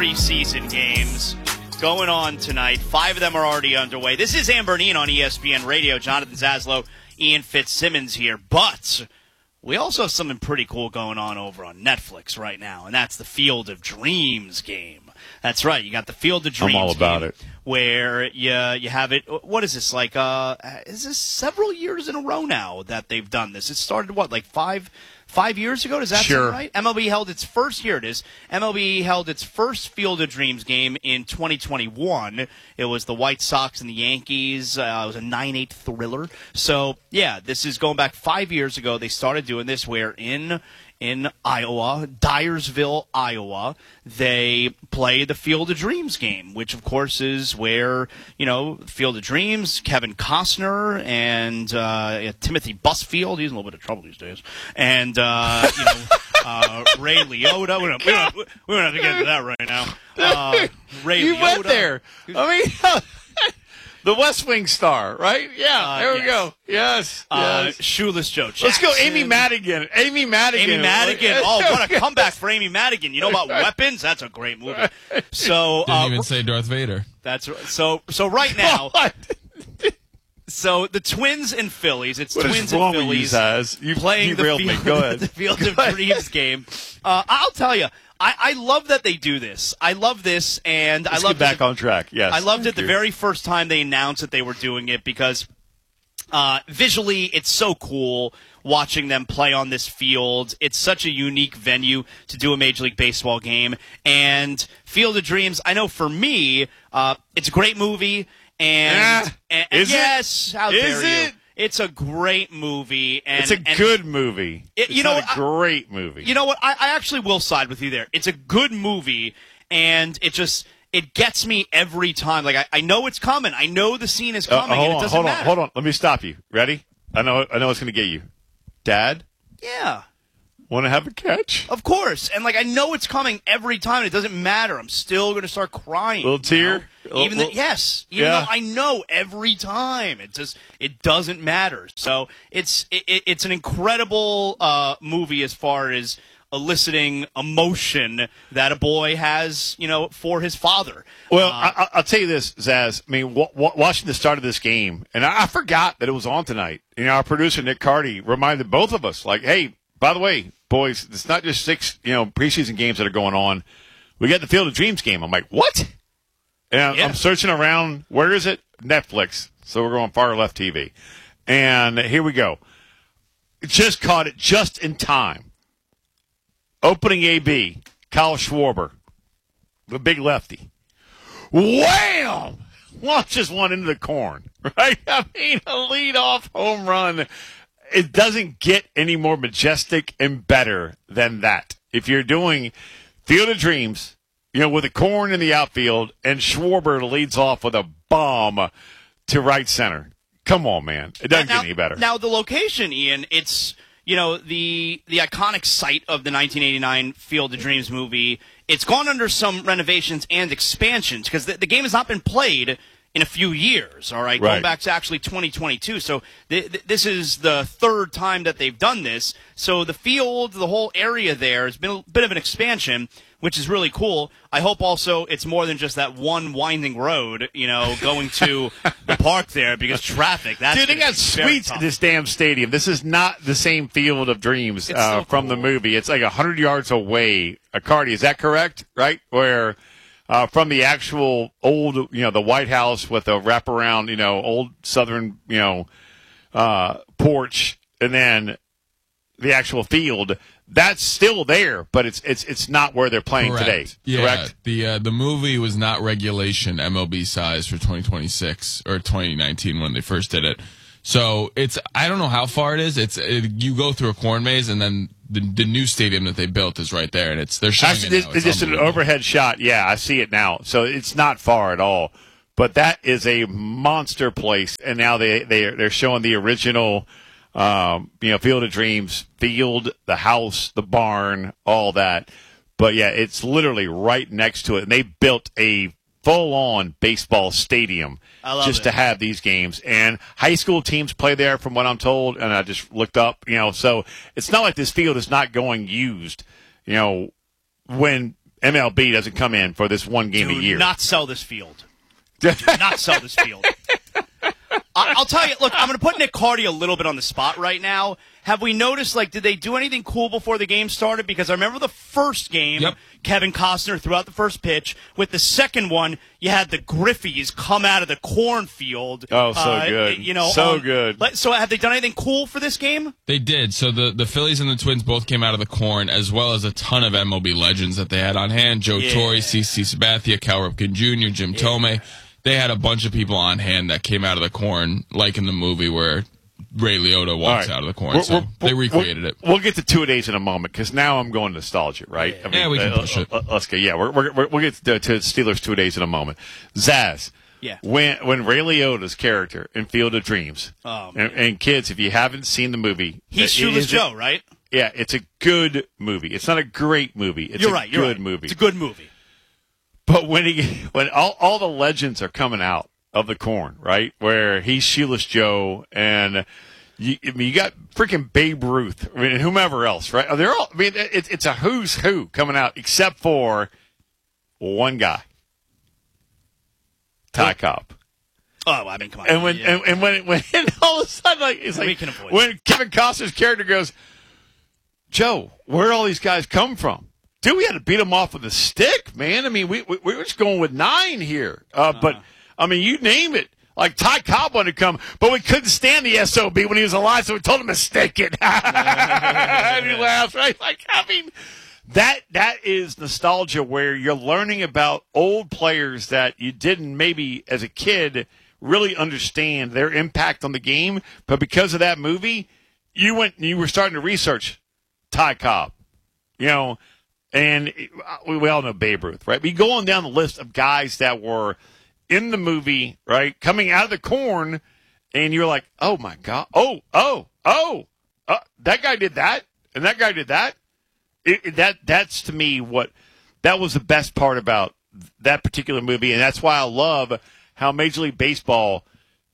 Preseason games going on tonight. 5 of them are already underway. This is Ann Bernine on ESPN Radio. Jonathan Zaslow, Ian Fitzsimmons here. But we also have something pretty cool going on over on Netflix right now, and that's the Field of Dreams game. That's right. You got the Field of Dreams I'm all about game it. where you have it. What is this, like, is this several years in a row now that they've done this? It started, what, like five years ago? Does that sound right? MLB held its first, here it is. MLB held its first Field of Dreams game in 2021. It was the White Sox and the Yankees. It was a 9-8 thriller. So, yeah, this is going back 5 years ago. They started doing this where in Iowa, Dyersville, Iowa, they play the Field of Dreams game, which, of course, is where, Field of Dreams, Kevin Costner, and Timothy Busfield, he's in a little bit of trouble these days, and, Ray Liotta. We don't have to get into that right now. Ray You Liotta. went there. I mean, the West Wing star, right? Yeah, there we go. Yes. Shoeless Joe Jackson. Let's go Amy Madigan. Amy Madigan. Oh, what a comeback for Amy Madigan. You know about Weapons? That's a great movie. So Didn't even say Darth Vader. That's so right now. So the Twins and Phillies. It's what Twins is wrong and Phillies with you, playing the Field of Dreams game. I'll tell you, I love that they do this. I love this, and Let's I love get back on track. Yes, I loved it the very first time they announced that they were doing it because visually it's so cool watching them play on this field. It's such a unique venue to do a Major League Baseball game. And Field of Dreams, I know for me, it's a great movie. And yes, how dare you? It's a great movie. And, it's a good movie. It's a great movie. You know what? I actually will side with you there. It's a good movie, and it gets me every time. Like, I know it's coming. I know the scene is coming, and it doesn't matter. Hold on. Let me stop you. Ready? I know it's going to get you. Dad? Yeah. Want to have a catch? Of course. And, I know it's coming every time. It doesn't matter. I'm still going to start crying. Little tear? Even though I know every time. It doesn't matter. So it's an incredible movie as far as eliciting emotion that a boy has, for his father. Well, I'll tell you this, Zaz. I mean, watching the start of this game, and I forgot that it was on tonight. Our producer, Nick Carty, reminded both of us, hey, by the way, boys, it's not just 6, preseason games that are going on. We got the Field of Dreams game. I'm like, what? And I'm searching around. Where is it? Netflix. So we're going Far Left TV. And here we go. Just caught it just in time. Opening AB, Kyle Schwarber, the big lefty. Wham! Launches one into the corn, right? I mean, a leadoff home run. It doesn't get any more majestic and better than that. If you're doing Field of Dreams, with the corn in the outfield, and Schwarber leads off with a bomb to right center. Come on, man. It doesn't get any better. Now, the location, Ian, it's, the iconic site of the 1989 Field of Dreams movie. It's gone under some renovations and expansions because the game has not been played in a few years, all right? Going back to actually 2022. So this is the third time that they've done this. So the field, the whole area there has been a bit of an expansion, which is really cool. I hope also it's more than just that one winding road, going to the park there because traffic. Dude, they got suites in this damn stadium. This is not the same Field of Dreams from the movie. It's like 100 yards away. Cardi, is that correct? Right? Where from the actual old, the White House with a wraparound, old Southern, porch, and then the actual field. That's still there, but it's not where they're playing today. Yeah, correct? The movie was not regulation MLB size for 2026 or 2019 when they first did it. So I don't know how far it is. You go through a corn maze and then the new stadium that they built is right there, and they're showing actually, it now. It's just an overhead shot. Yeah, I see it now. So it's not far at all. But that is a monster place, and now they're showing the original. Field of Dreams, field, the house, the barn, all that. But yeah, it's literally right next to it. And they built a full-on baseball stadium just to have these games. And high school teams play there, from what I'm told. And I just looked up, so it's not like this field is not going used, when MLB doesn't come in for this one game a year. Do not sell this field. Do not sell this field. I'll tell you, look, I'm going to put Nick Carty a little bit on the spot right now. Have we noticed, did they do anything cool before the game started? Because I remember the first game, Kevin Costner threw out the first pitch. With the second one, you had the Griffies come out of the cornfield. Oh, so good. Good. So have they done anything cool for this game? They did. So the Phillies and the Twins both came out of the corn, as well as a ton of MLB legends that they had on hand. Joe Torre, CC Sabathia, Cal Ripken Jr., Jim Thome. They had a bunch of people on hand that came out of the corn, like in the movie where Ray Liotta walks out of the corn. They recreated it. We'll get to two-a-days in a moment because now I'm going nostalgia, right? Yeah, we can push it. Let's go. Yeah, we'll get to Steelers two-a-days in a moment. Zaz, when Ray Liotta's character in Field of Dreams, and kids, if you haven't seen the movie, he's Shoeless Joe, right? Yeah, it's a good movie. It's not a great movie. It's a good movie. It's a good movie. But when all the legends are coming out of the corn, right, where he's Shoeless Joe and you got freaking Babe Ruth, and whomever else, right? They're all. It's a who's who coming out except for one guy, Ty Cobb. Oh, I mean, come on. And when all of a sudden, it's like when Kevin Costner's character goes, Joe, where did all these guys come from? Dude, we had to beat them off with a stick, man. I mean, we were just going with 9 here. But, I mean, you name it. Like, Ty Cobb wanted to come, but we couldn't stand the SOB when he was alive, so we told him to stick it. And he laughs, right? Like, I mean, that is nostalgia where you're learning about old players that you didn't maybe as a kid really understand their impact on the game. But because of that movie, you were starting to research Ty Cobb, and we all know Babe Ruth, right? We go on down the list of guys that were in the movie, right, coming out of the corn, and you're like, oh, my God. That guy did that, and that guy did that. That's, to me, that was the best part about that particular movie, and that's why I love how Major League Baseball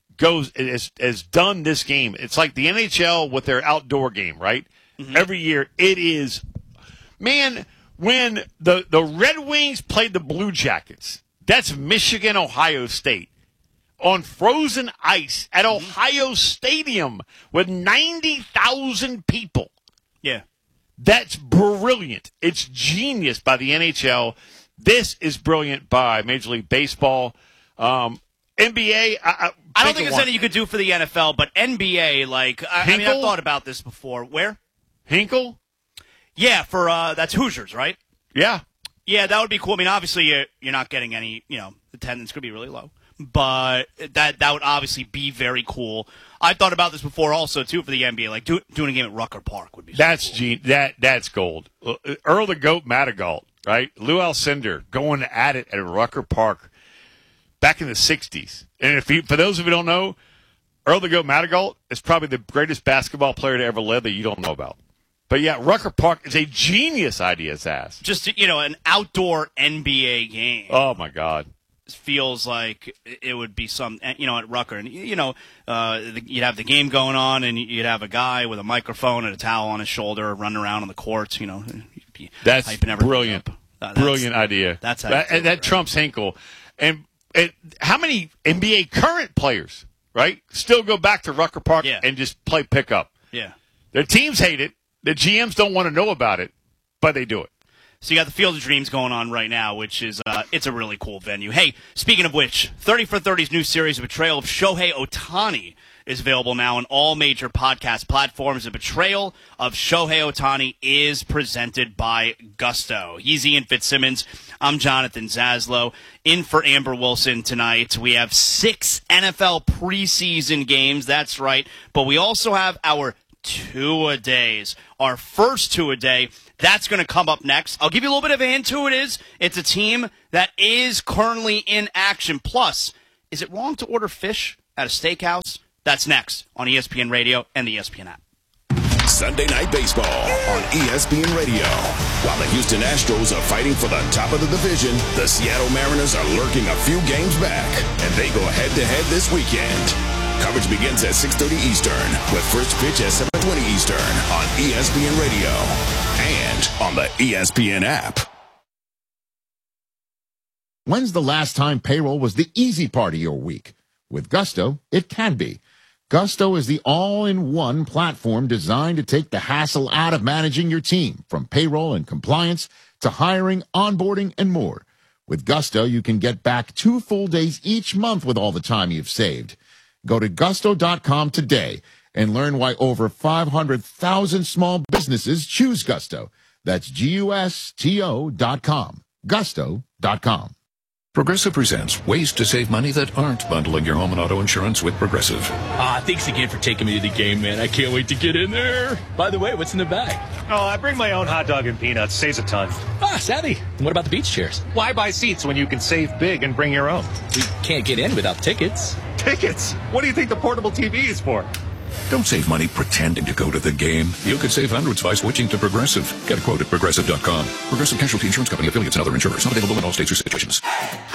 has done this game. It's like the NHL with their outdoor game, right? Mm-hmm. Every year it is, man. When the Red Wings played the Blue Jackets, that's Michigan, Ohio State, on frozen ice at Ohio Stadium with 90,000 people. Yeah. That's brilliant. It's genius by the NHL. This is brilliant by Major League Baseball. NBA, I don't think there's anything you could do for the NFL, but NBA, I mean, I've thought about this before. Where? Hinkle? Yeah, for that's Hoosiers, right? Yeah. Yeah, that would be cool. I mean, obviously you're not getting any, attendance could be really low. But that would obviously be very cool. I thought about this before also too for the NBA, like doing a game at Rucker Park would be cool. That's gold. Earl the Goat Madrigal, right? Lou Alcindor going at it at Rucker Park back in the 60s. And for those of you who don't know, Earl the Goat Madrigal is probably the greatest basketball player to ever live that you don't know about. But, yeah, Rucker Park is a genius idea, Zaz. Just, an outdoor NBA game. Oh, my God. Feels like it would be at Rucker. And, you'd have the game going on, and you'd have a guy with a microphone and a towel on his shoulder running around on the courts, That's brilliant. Brilliant idea. That's how that trumps Hinkle. And how many NBA current players, right, still go back to Rucker Park and just play pickup? Yeah. Their teams hate it. The GMs don't want to know about it, but they do it. So you got the Field of Dreams going on right now, which is it's a really cool venue. Hey, speaking of which, 30 for 30's new series, A Betrayal of Shohei Ohtani, is available now on all major podcast platforms. A Betrayal of Shohei Ohtani is presented by Gusto. He's Ian Fitzsimmons. I'm Jonathan Zaslow. In for Amber Wilson tonight. We have 6 NFL preseason games. That's right. But we also have our two-a-days. Our first two-a-day, that's going to come up next. I'll give you a little bit of a hint who it is. It's a team that is currently in action. Plus, is it wrong to order fish at a steakhouse? That's next on ESPN Radio and the ESPN app. Sunday Night Baseball on ESPN Radio. While the Houston Astros are fighting for the top of the division, the Seattle Mariners are lurking a few games back, and they go head-to-head this weekend. Coverage begins at 6:30 Eastern with first pitch at 7:20 Eastern on ESPN Radio and on the ESPN app. When's the last time payroll was the easy part of your week? With Gusto, it can be. Gusto is the all-in-one platform designed to take the hassle out of managing your team, from payroll and compliance to hiring, onboarding, and more. With Gusto, you can get back 2 full days each month with all the time you've saved. Go to gusto.com today and learn why over 500,000 small businesses choose Gusto. That's GUSTO.com. Gusto.com. Progressive presents ways to save money that aren't bundling your home and auto insurance with Progressive. Thanks again for taking me to the game, man. I can't wait to get in there. By the way, what's in the bag? Oh, I bring my own hot dog and peanuts. Saves a ton. Savvy. And what about the beach chairs? Why buy seats when you can save big and bring your own? We can't get in without tickets. Tickets? What do you think the portable TV is for? Don't save money pretending to go to the game. You could save hundreds by switching to Progressive. Get a quote at Progressive.com. Progressive Casualty Insurance Company, affiliates, and other insurers. Not available in all states or situations.